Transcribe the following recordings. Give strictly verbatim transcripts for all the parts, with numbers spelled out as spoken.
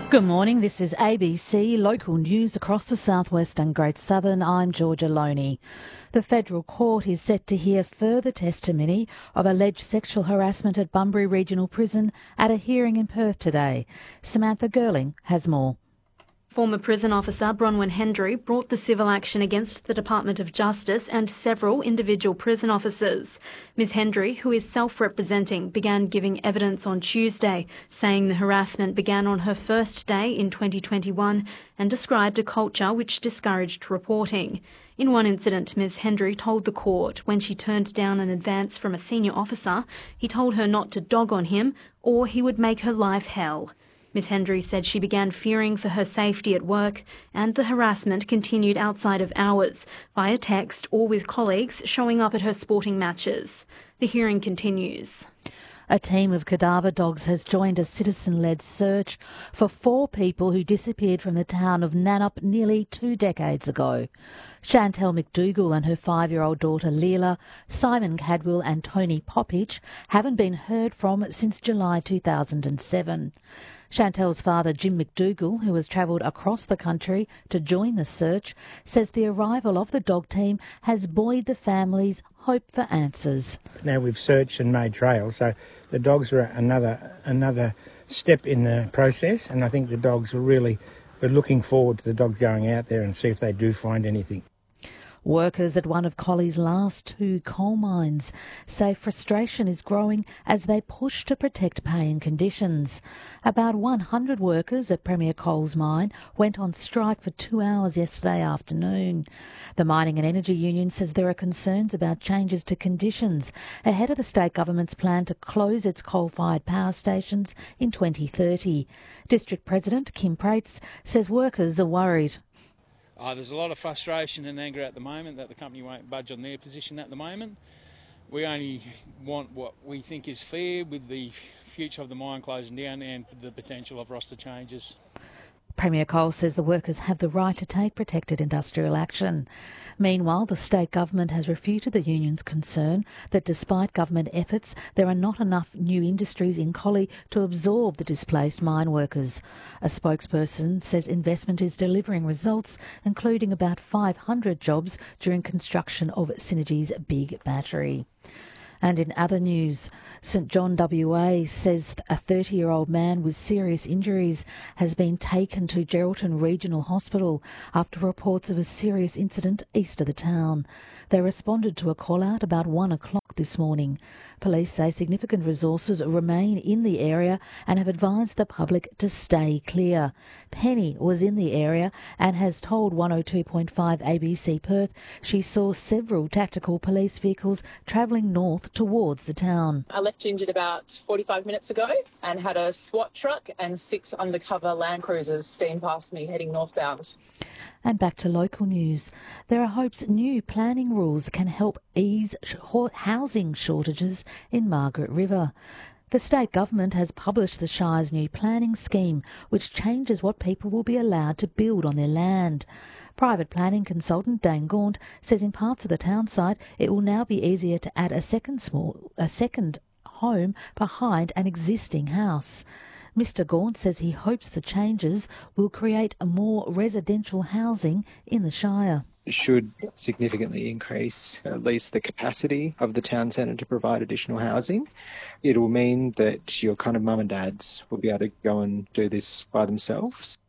Good morning, this is A B C Local News across the southwest and Great Southern. I'm Georgia Loney. The federal court is set to hear further testimony of alleged sexual harassment at Bunbury Regional Prison at a hearing in Perth today. Samantha Girling has more. Former prison officer Bronwyn Hendry brought the civil action against the Department of Justice and several individual prison officers. Ms Hendry, who is self-representing, began giving evidence on Tuesday, saying the harassment began on her first day in twenty twenty-one and described a culture which discouraged reporting. In one incident, Ms Hendry told the court when she turned down an advance from a senior officer, he told her not to dog on him or he would make her life hell. Ms Hendry said she began fearing for her safety at work and the harassment continued outside of hours, via text or with colleagues showing up at her sporting matches. The hearing continues. A team of cadaver dogs has joined a citizen-led search for four people who disappeared from the town of Nannup nearly two decades ago. Chantel McDougall and her five-year-old daughter Leela, Simon Cadwell and Tony Poppich haven't been heard from since July two thousand seven. Chantel's father, Jim McDougall, who has travelled across the country to join the search, says the arrival of the dog team has buoyed the family's hope for answers. Now we've searched and made trails, so the dogs are another another step in the process, and I think the dogs are really, we're looking forward to the dogs going out there and see if they do find anything. Workers at one of Collie's last two coal mines say frustration is growing as they push to protect pay and conditions. About one hundred workers at Premier Coal's mine went on strike for two hours yesterday afternoon. The Mining and Energy Union says there are concerns about changes to conditions ahead of the state government's plan to close its coal-fired power stations in twenty thirty. District President Kim Prates says workers are worried. Uh, there's a lot of frustration and anger at the moment that the company won't budge on their position at the moment. We only want what we think is fair with the future of the mine closing down and the potential of roster changes. Premier Coal says the workers have the right to take protected industrial action. Meanwhile, the state government has refuted the union's concern that despite government efforts, there are not enough new industries in Collie to absorb the displaced mine workers. A spokesperson says investment is delivering results, including about five hundred jobs during construction of Synergy's big battery. And in other news, St John W A says a thirty-year-old man with serious injuries has been taken to Geraldton Regional Hospital after reports of a serious incident east of the town. They responded to a call-out about one o'clock this morning. Police say significant resources remain in the area and have advised the public to stay clear. Penny was in the area and has told one oh two point five A B C Perth she saw several tactical police vehicles travelling north towards the town. I left Gingered about forty-five minutes ago and had a SWAT truck and six undercover Land Cruisers steam past me heading northbound. And back to local news. There are hopes new planning rules can help ease housing shortages in Margaret River. The state government has published the Shire's new planning scheme, which changes what people will be allowed to build on their land. Private planning consultant Dane Gaunt says in parts of the town site it will now be easier to add a second small a second home behind an existing house. Mister Gaunt says he hopes the changes will create a more residential housing in the Shire. It should significantly increase at least the capacity of the town centre to provide additional housing. It will mean that your kind of mum and dads will be able to go and do this by themselves.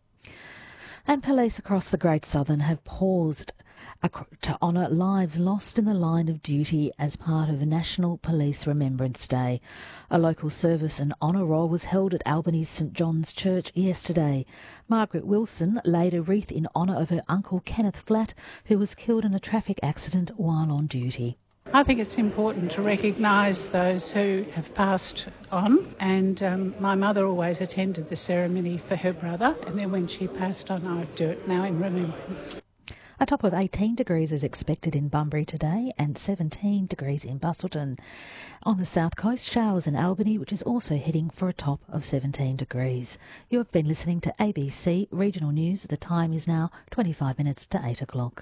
And police across the Great Southern have paused to honour lives lost in the line of duty as part of National Police Remembrance Day. A local service and honour roll was held at Albany's St John's Church yesterday. Margaret Wilson laid a wreath in honour of her uncle Kenneth Flatt, who was killed in a traffic accident while on duty. I think it's important to recognise those who have passed on, and um, my mother always attended the ceremony for her brother, and then when she passed on I would do it now in remembrance. A top of eighteen degrees is expected in Bunbury today and seventeen degrees in Busselton. On the south coast, showers in Albany, which is also heading for a top of seventeen degrees. You have been listening to A B C Regional News. The time is now twenty-five minutes to eight o'clock.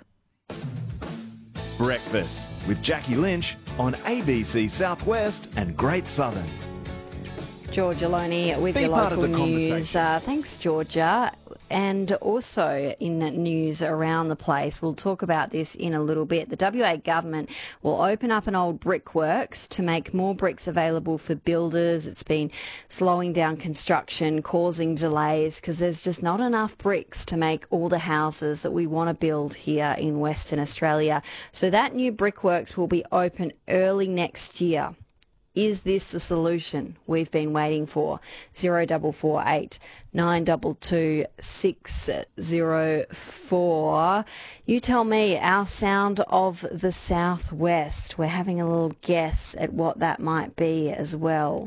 Breakfast with Jackie Lynch on A B C Southwest and Great Southern. Georgia Loney with Be your part of local the news. conversation. Uh, thanks, Georgia. And also in news around the place, we'll talk about this in a little bit. The W A government will open up an old brickworks to make more bricks available for builders. It's been slowing down construction, causing delays because there's just not enough bricks to make all the houses that we want to build here in Western Australia. So that new brickworks will be open early next year. Is this the solution we've been waiting for? Zero double four eight nine double two six zero four. You tell me, our sound of the southwest. We're having a little guess at what that might be as well.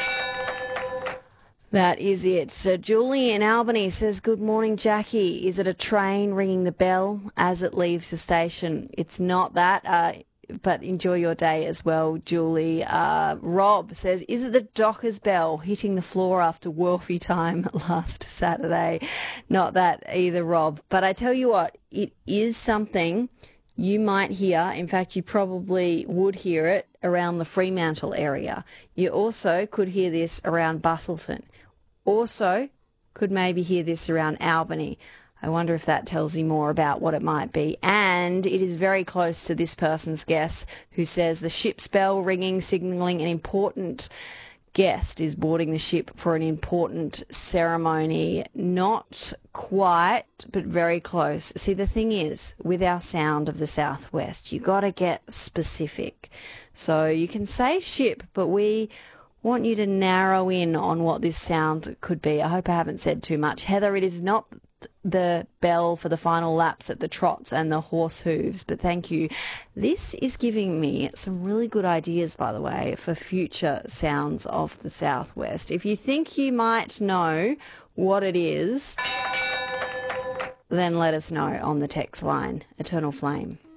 That is it. So Julie in Albany says, good morning, Jackie. Is it a train ringing the bell as it leaves the station? It's not that. Uh, But enjoy your day as well, Julie. Uh, Rob says, is it the Dockers bell hitting the floor after Wolfie time last Saturday? Not that either, Rob. But I tell you what, it is something you might hear. In fact, you probably would hear it around the Fremantle area. You also could hear this around Busselton. Also could maybe hear this around Albany. I wonder if that tells you more about what it might be. And it is very close to this person's guess, who says the ship's bell ringing, signalling an important guest is boarding the ship for an important ceremony. Not quite, but very close. See, the thing is, with our sound of the southwest, you got to get specific. So you can say ship, but we want you to narrow in on what this sound could be. I hope I haven't said too much. Heather, it is not the bell for the final laps at the trots and the horse hooves, but thank you. This is giving me some really good ideas, by the way, for future sounds of the southwest. If you think you might know what it is, then let us know on the text line. Eternal Flame.